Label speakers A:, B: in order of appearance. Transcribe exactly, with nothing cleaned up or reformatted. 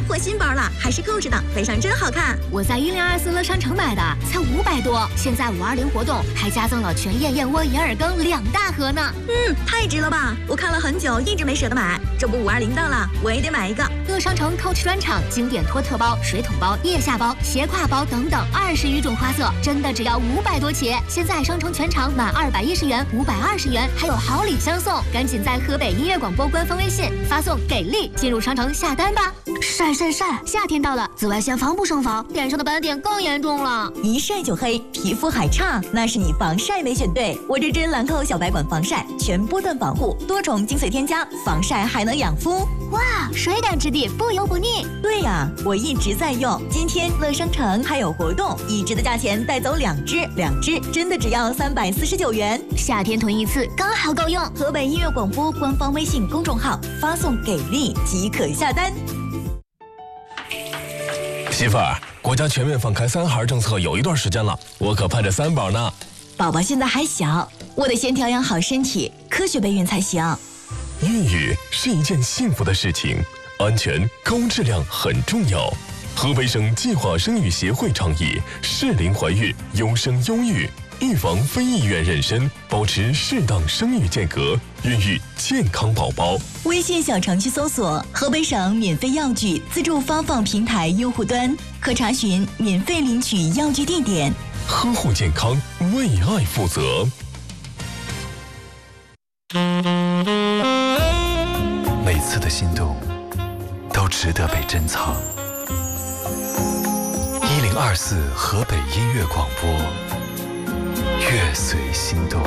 A: 货新包了，还是购置的，背上真好看。
B: 我在一零二四乐商城买的，才五百多。现在五二零活动还加赠了全燕燕窝银耳羹两大盒呢。
A: 嗯，太值了吧！我看了很久，一直没舍得买。这不五二零到了，我也得买一个。
B: 乐商城 Coach 专场经典托特包、水桶包、腋下包、斜挎包等等二十余种花色，真的只要五百多起。现在商城全场满二百一十元、五百二十元，还有好礼相送。赶紧在河北音乐广播官方微信发送“给力”进入商城下单吧。晒晒晒！夏天到了，紫外线防不胜防，脸上的斑点更严重了。
A: 一晒就黑，皮肤还差，那是你防晒没选对。我这支兰蔻小白管防晒，全波段保护，多重精粹添加，防晒还能养肤。
B: 哇，水感质地，不油不腻。
A: 对呀、啊，我一直在用。今天乐商城还有活动，一支的价钱带走两支，两支真的只要三百四十九元。
B: 夏天囤一次刚好够用。
A: 河北音乐广播官方微信公众号发送“给力”即可下单。
C: 媳妇儿，国家全面放开三孩政策有一段时间了，我可盼着三宝呢。
A: 宝宝现在还小，我得先调养好身体，科学备孕才行。
C: 孕育是一件幸福的事情，安全高质量很重要。河北省计划生育协会倡议适龄怀孕，优生优育，预防非意愿妊娠，保持适当生育间隔，孕育健康宝宝。
A: 微信小程序搜索河北省免费药具自助发放平台用户端，可查询免费领取药具地点。
C: 呵护健康，为爱负责。
D: 每次的心动都值得被珍藏。一零二四河北音乐广播，乐随心动。